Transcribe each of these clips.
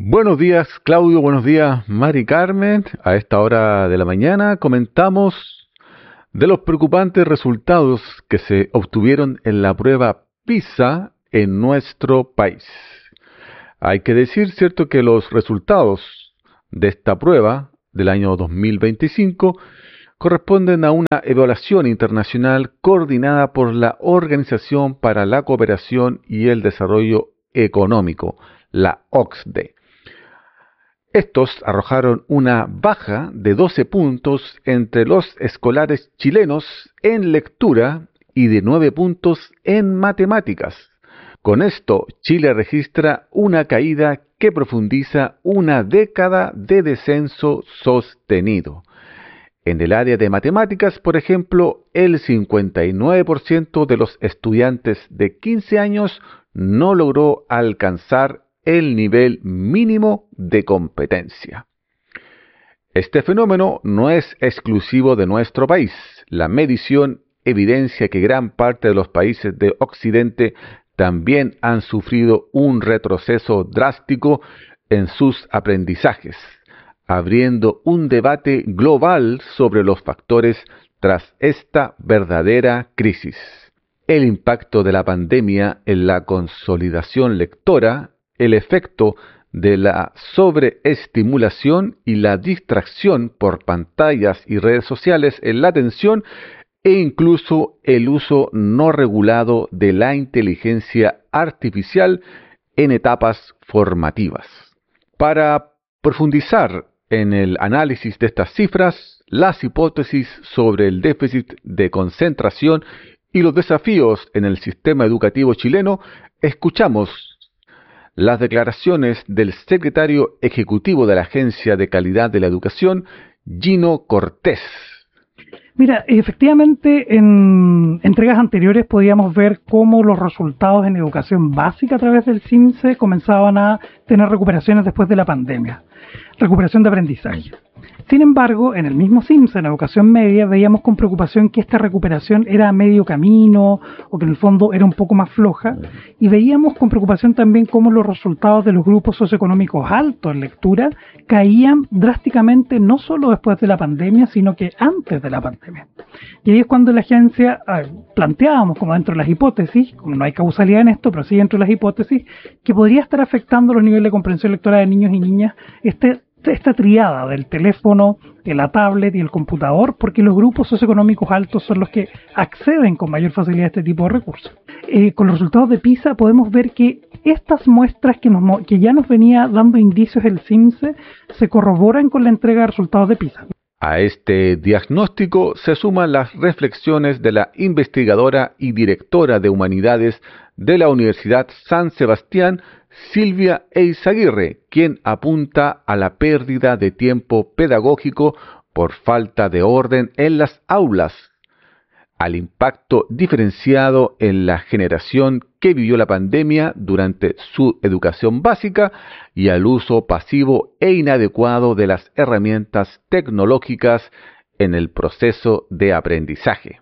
Buenos días, Claudio. Buenos días, Mari Carmen. A esta hora de la mañana comentamos de los preocupantes resultados que se obtuvieron en la prueba PISA en nuestro país. Hay que decir, cierto, que los resultados de esta prueba del año 2025 corresponden a una evaluación internacional coordinada por la Organización para la Cooperación y el Desarrollo Económico, la OCDE. Estos arrojaron una baja de 12 puntos entre los escolares chilenos en lectura y de 9 puntos en matemáticas. Con esto, Chile registra una caída que profundiza una década de descenso sostenido. En el área de matemáticas, por ejemplo, el 59% de los estudiantes de 15 años no logró alcanzar el nivel mínimo de competencia. Este fenómeno no es exclusivo de nuestro país. La medición evidencia que gran parte de los países de Occidente también han sufrido un retroceso drástico en sus aprendizajes, abriendo un debate global sobre los factores tras esta verdadera crisis. El impacto de la pandemia en la consolidación lectora, el efecto de la sobreestimulación y la distracción por pantallas y redes sociales en la atención e incluso el uso no regulado de la inteligencia artificial en etapas formativas. Para profundizar en el análisis de estas cifras, las hipótesis sobre el déficit de concentración y los desafíos en el sistema educativo chileno, escuchamos las declaraciones del secretario ejecutivo de la Agencia de Calidad de la Educación, Gino Cortés. Mira, efectivamente en entregas anteriores podíamos ver cómo los resultados en educación básica a través del CIMSE comenzaban a tener recuperaciones después de la pandemia, recuperación de aprendizaje. Sin embargo, en el mismo CIMSE, en educación media, veíamos con preocupación que esta recuperación era a medio camino o que en el fondo era un poco más floja, y veíamos con preocupación también cómo los resultados de los grupos socioeconómicos altos en lectura caían drásticamente no solo después de la pandemia, sino que antes de la pandemia. Y ahí es cuando la agencia planteábamos, como dentro de las hipótesis, como no hay causalidad en esto, pero sí dentro de las hipótesis, que podría estar afectando los niveles de comprensión lectora de niños y niñas esta triada del teléfono, de la tablet y el computador, porque los grupos socioeconómicos altos son los que acceden con mayor facilidad a este tipo de recursos. Con los resultados de PISA podemos ver que estas muestras que ya nos venía dando indicios el CIMSE se corroboran con la entrega de resultados de PISA. A este diagnóstico se suman las reflexiones de la investigadora y directora de Humanidades de la Universidad San Sebastián, Silvia Eizaguirre, quien apunta a la pérdida de tiempo pedagógico por falta de orden en las aulas, al impacto diferenciado en la generación que vivió la pandemia durante su educación básica y al uso pasivo e inadecuado de las herramientas tecnológicas en el proceso de aprendizaje.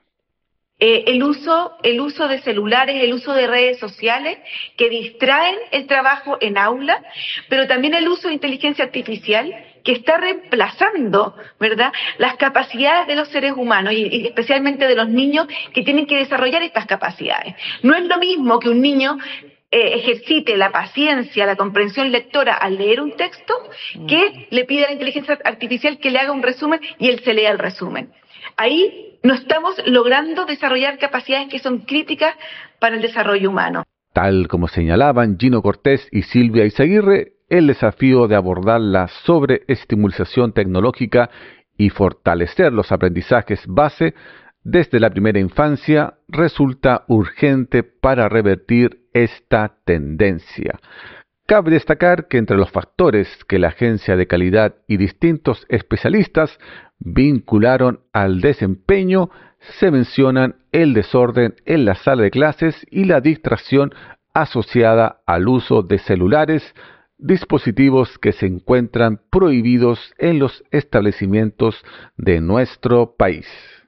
El uso de celulares, el uso de redes sociales que distraen el trabajo en aula, pero también el uso de inteligencia artificial que está reemplazando, ¿verdad?, las capacidades de los seres humanos y especialmente de los niños que tienen que desarrollar estas capacidades. No es lo mismo que un niño ejercite la paciencia, la comprensión lectora al leer un texto, que le pide a la inteligencia artificial que le haga un resumen y él se lea el resumen. Ahí no estamos logrando desarrollar capacidades que son críticas para el desarrollo humano. Tal como señalaban Gino Cortés y Silvia Eizaguirre, el desafío de abordar la sobreestimulación tecnológica y fortalecer los aprendizajes base desde la primera infancia resulta urgente para revertir esta tendencia. Cabe destacar que entre los factores que la Agencia de Calidad y distintos especialistas vincularon al desempeño se mencionan el desorden en la sala de clases y la distracción asociada al uso de celulares, dispositivos que se encuentran prohibidos en los establecimientos de nuestro país.